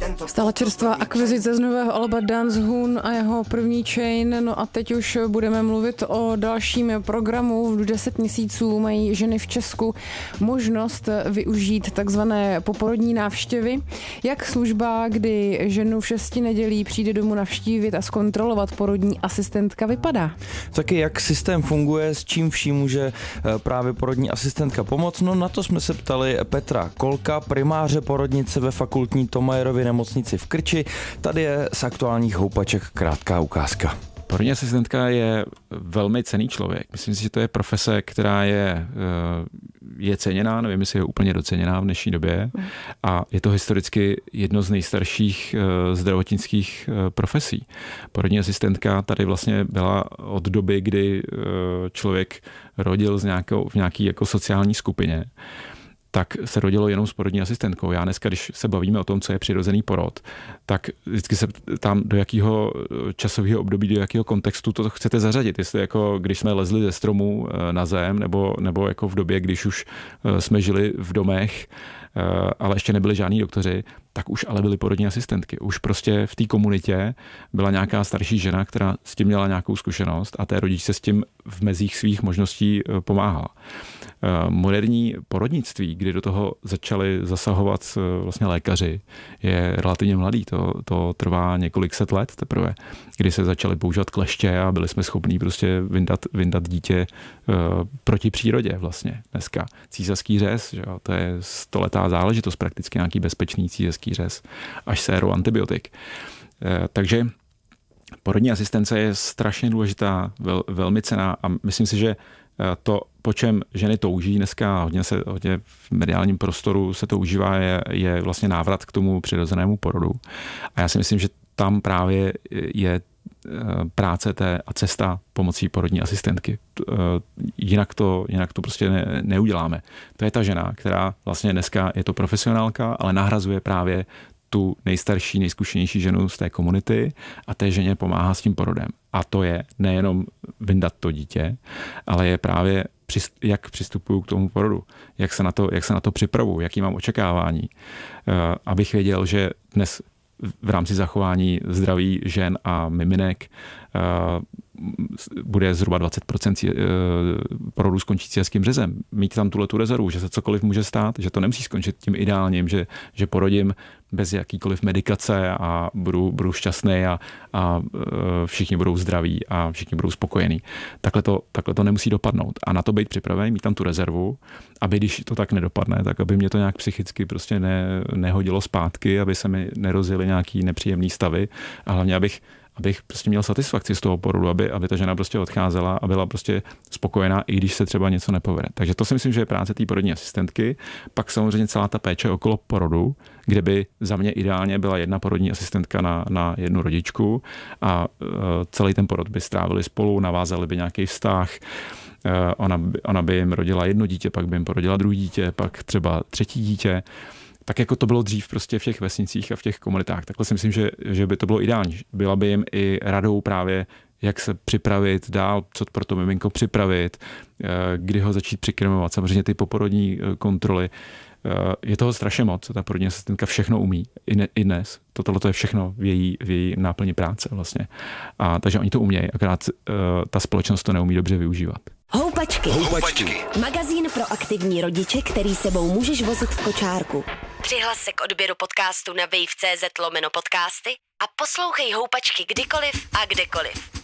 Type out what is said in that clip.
Stále čerstvá akvizice z nového alba Dance Hun a jeho první Chain. No a teď už budeme mluvit o dalším programu. V 10 měsíců mají ženy v Česku možnost využít takzvané poporodní návštěvy. Jak služba, kdy ženu v 6 nedělí přijde domů navštívit a zkontrolovat porodní asistentka, vypadá? Taky jak systém funguje, s čím vším může právě porodní asistentka pomoct? No na to jsme se ptali Petra Kolka, primáře porodnice ve fakultní Thomayerově nemocnici v Krči. Tady je z aktuálních houpaček krátká ukázka. Porodní asistentka je velmi cenný člověk. Myslím si, že to je profese, která je ceněná, nevím, jestli je úplně doceněná v dnešní době. A je to historicky jedno z nejstarších zdravotnických profesí. Porodní asistentka tady vlastně byla od doby, kdy člověk rodil v nějaký jako sociální skupině, tak se rodilo jenom s porodní asistentkou. Já dneska, když se bavíme o tom, co je přirozený porod, tak vždycky se tam do jakého časového období, do jakého kontextu to chcete zařadit. Jestli jako když jsme lezli ze stromu na zem, nebo jako v době, když už jsme žili v domech, ale ještě nebyli žádní doktoři, tak už ale byly porodní asistentky. Už prostě v té komunitě byla nějaká starší žena, která s tím měla nějakou zkušenost a té rodič se s tím v mezích svých možností pomáhala. Moderní porodnictví, kdy do toho začali zasahovat vlastně lékaři, je relativně mladý. To trvá několik set let teprve, kdy se začaly používat kleště a byli jsme schopní prostě vyndat dítě proti přírodě vlastně dneska. Císařský řez, že jo, to je 100letá záležitost, prakticky nějaký bezpečný císařský řez, až sérou antibiotik. Takže porodní asistence je strašně důležitá, velmi cenná a myslím si, že to, po čem ženy touží dneska, hodně v mediálním prostoru se to užívá, je vlastně návrat k tomu přirozenému porodu. A já si myslím, že tam právě je práce a cesta pomocí porodní asistentky. Jinak to prostě neuděláme. To je ta žena, která vlastně dneska je to profesionálka, ale nahrazuje právě tu nejstarší, nejzkušenější ženu z té komunity a té ženě pomáhá s tím porodem. A to je nejenom vyndat to dítě, ale je právě jak přistupuju k tomu porodu, jak se na to připravuju, jaký mám očekávání. Abych věděl, že dnes v rámci zachování zdraví žen a miminek bude zhruba 20% porodů skončit císařským řezem. Mít tam tuhletu rezervu, že se cokoliv může stát, že to nemusí skončit tím ideálním, že porodím bez jakýkoliv medikace a budu šťastný a všichni budou zdraví a všichni budou spokojení. Takhle to nemusí dopadnout. A na to být připravený, mít tam tu rezervu, aby když to tak nedopadne, tak aby mě to nějak psychicky prostě nehodilo zpátky, aby se mi nerozjeli nějaký nepříjemný stavy a hlavně abych prostě měl satisfakci z toho porodu, aby ta žena prostě odcházela a byla prostě spokojená, i když se třeba něco nepovede. Takže to si myslím, že je práce té porodní asistentky. Pak samozřejmě celá ta péče okolo porodu, kde by za mě ideálně byla jedna porodní asistentka na jednu rodičku a celý ten porod by strávili spolu, navázali by nějaký vztah. Ona by jim rodila jedno dítě, pak by jim porodila druhé dítě, pak třeba třetí dítě. Tak jako to bylo dřív prostě v těch vesnicích a v těch komunitách. Takhle si myslím, že by to bylo ideální. Byla by jim i radou právě, jak se připravit dál, co pro to miminko připravit, kdy ho začít přikrmovat. Samozřejmě ty poporodní kontroly. Je toho strašně moc. Ta porodní asistentka všechno umí. I dnes. Tohle je všechno v její náplni práce vlastně. Takže oni to umějí, akorát ta společnost to neumí dobře využívat. Houpačky. Magazín pro aktivní rodiče, který sebou můžeš vozit v kočárku. Přihlas se k odběru podcastu na wave.cz/podcasty a poslouchej Houpačky kdykoliv a kdekoliv.